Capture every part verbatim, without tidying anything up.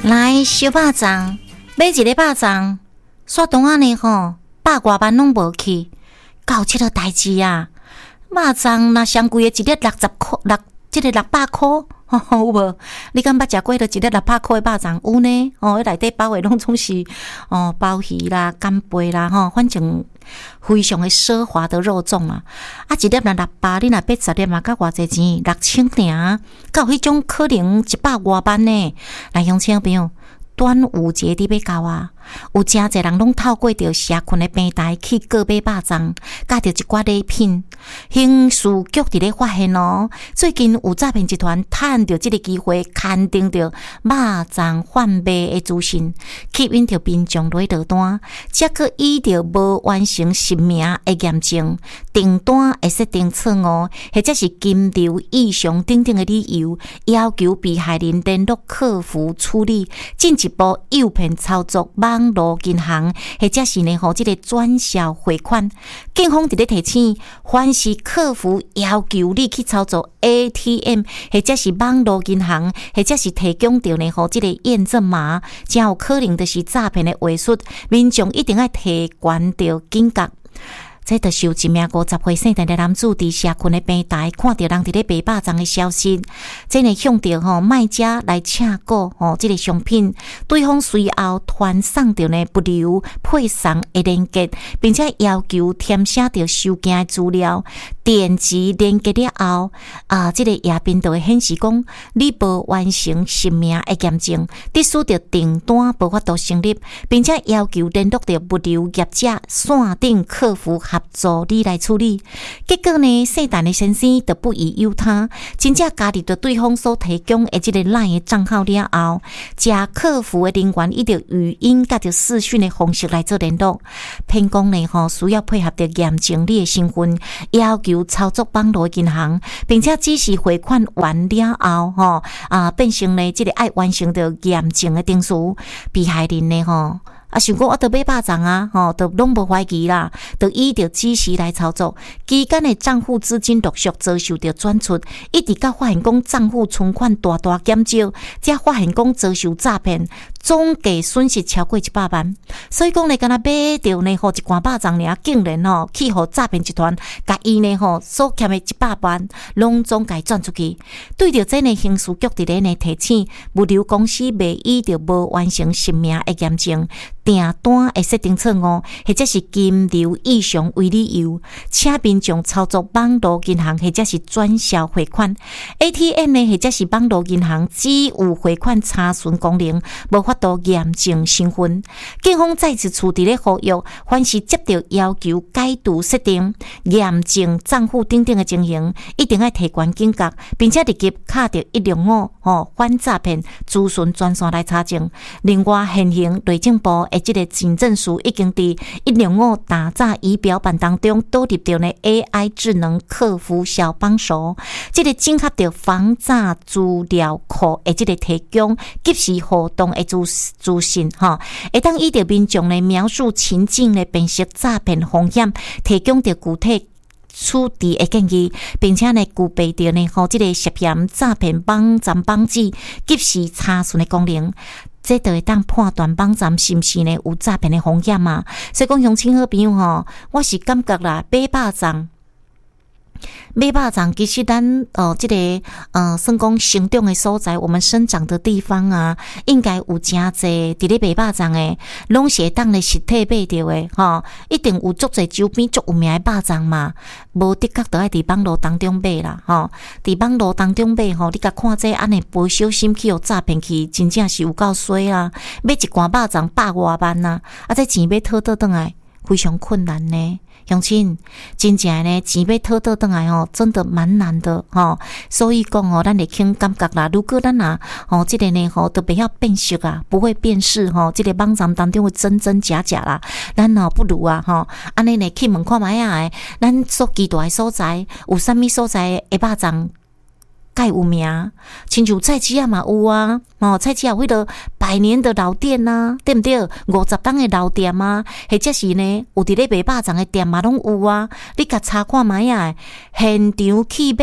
来烧肉粽，买一个肉粽，煞当安尼吼，百外万拢无去。到即个代志啊，肉粽若上贵的一粒六十箍，六即个六百箍，吼、哦、有无？你敢捌食过着一粒六百箍的肉粽？有呢，哦，迄内底包的拢总是哦鲍鱼啦、干贝啦，吼、哦，反正非常的奢华的肉粽啊。啊，一粒若六百，你若买十粒嘛，甲偌济钱？六千尔，到迄种可能一百外万呢。来，乡亲朋友，端午节伫要到啊！有真侪人拢透过着社群的平台去购买肉粽，加着一寡礼品。刑事局伫咧发现哦，最近有诈骗集团趁着即个机会，刊登着肉粽贩卖的资讯，吸引着民众落落单，则可以着无完成实名的验证，订单会设定错误，或者是金流异常等等的理由，要求被害人联络客服处理，进一步诱骗操作网络银行，或者是呢，吼即个转销汇款。警方伫咧提醒，凡是客服要求你去操作 A T M， 或者是网络银行，或者是提供着呢，吼即个验证码，真有可能就是诈骗的话术。民众一定要提悬着警觉。这就是有一名五十岁姓陈的男子伫社群的平台看到人伫咧卖肉粽的消息，真的向着吼卖家来请购吼这个商品，对方随后传送着呢不留配送的链接，并且要求填写着收件的资料。点击链接了后，啊，这个页面就会显示讲你无完成实名的验证，得使着订单无法度成立，并且要求联络着物流业者线顶客服合作你来处理。结果呢，姓陈的先生就不疑有他，真正加入着对方所提供的这个 LINE 的账号了后，加客服的人员以着语音甲着视讯的方式来做联络。骗讲呢吼，需要配合着验证你的身份，要求操作网络银行，并且只是汇款完了后，吼啊，变成呢这个爱完成着验证的定数。被害人呢吼。啊，想讲我得买肉粽啊，吼，都拢无怀疑啦，都依着指示来操作。期间的账户资金陆续遭受到转出，一直到发现讲账户存款大大减少，才发现讲遭受诈骗，总计损失超过一百万。所以讲呢，敢若买着呢吼一罐肉粽尔，竟然吼去互诈骗集团，甲伊呢吼所欠的一百万，拢总该转出去。对着这呢，刑事局伫咧呢提醒，物流公司未依着无完成实名的验证。订单会设定错误，或者是金流异常为理由，请民众操作网络银行或者是转销汇款。A T M 呢，或者是网络银行只有汇款查询功能，无法度验证身份。警方再次处理咧呼吁，凡是接到要求改图设定、验证账户等等的情形，一定要提悬警觉，并且立即敲着一零五吼反诈骗咨询专线来查证。另外，现行内政部诶，这个警政署已经伫一零五打诈仪表板当中导入到呢 A I 智能客服小帮手，这个整合着防诈资料库诶，这个提供及时互动诶资资讯哈，会当依着民众的描述情境来辨识诈骗风险，提供着具体处置的建议，并且呢具备着呢吼这个涉嫌诈骗网站网址及时查询的功能。这就会当判断网站是毋是呢有诈骗的风险嘛？所以讲，乡亲好朋友吼，我是感觉啦，买肉粽。买肉粽其实咱哦，这个呃，算讲生长的所在，我们生长的地方啊，应该有真侪伫咧卖肉粽的，拢是会当咧实体买着的吼，一定有足侪周边足有名的肉粽嘛，无的确都爱伫网络当中买啦吼，伫网络当中买吼，你甲看这安尼不小心去互诈骗去，真正是有够衰啊！买一罐肉粽百外万呐，啊，这钱要讨倒转来，非常困难呢。乡亲，真正呢，钱要讨倒转来吼，真的蛮难的吼。所以讲哦，咱会轻感觉啦。如果咱啊，吼，这个呢吼都不要辨识啊，不会辨识吼，这个网站当中的真真假假啦，咱哦不如啊吼，安尼呢去问看卖啊，咱所期待的所在有啥物所在的肉粽。介有名，亲像菜市仔嘛有啊，哦，菜市仔有迄个百年的老店啊，对不对？五十档的老店啊，或者是呢有伫咧卖肉粽的店嘛拢有啊。你甲查看卖啊，现场去买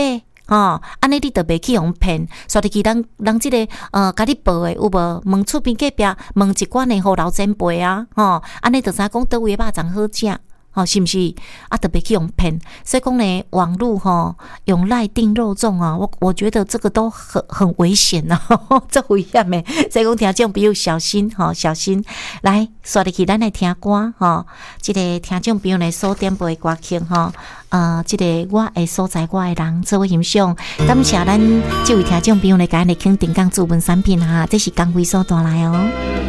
吼，安尼你就袂去互骗，煞入去人人即、這个呃，甲你报诶有无？问厝边隔壁，问一寡呢互老前辈啊，吼，安尼就知讲倒位肉粽好食。吼、哦，是毋是？啊，特别去用骗，所以讲呢，网络吼用赖订肉粽啊，我我觉得这个都很很危险呐、啊，这危险诶。所以讲听众朋友小心吼、哦，小心。来，刷入去咱来听歌吼、哦，即、这个听众朋友来所点播歌曲吼，呃，即、这个我诶所在我诶人做欣赏，感谢咱这位听众朋友来甲咱来肯定讲资本产品哈，这是工会所带来哦。